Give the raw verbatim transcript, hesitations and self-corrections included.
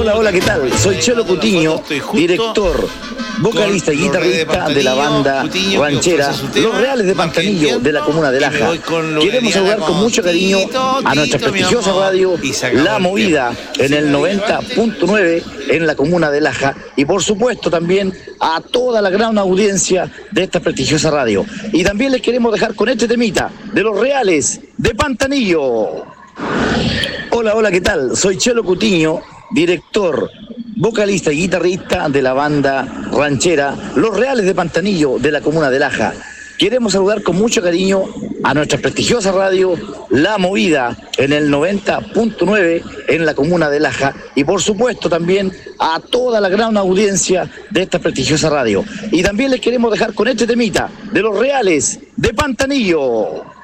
Hola, hola, ¿qué tal? Soy Chelo Cutiño, director, vocalista y guitarrista de la banda ranchera Los Reales de Pantanillo, de la comuna de Laja. Queremos saludar con mucho cariño a nuestra prestigiosa radio La Movida en el noventa punto nueve en la comuna de Laja, y por supuesto también a toda la gran audiencia de esta prestigiosa radio. Y también les queremos dejar con este temita de Los Reales de Pantanillo. Hola, hola, ¿qué tal? Soy Chelo Cutiño, director, vocalista y guitarrista de la banda ranchera Los Reales de Pantanillo, de la comuna de Laja. Queremos saludar con mucho cariño a nuestra prestigiosa radio La Movida en el noventa punto nueve en la comuna de Laja, y por supuesto también a toda la gran audiencia de esta prestigiosa radio. Y también les queremos dejar con este temita de Los Reales de Pantanillo.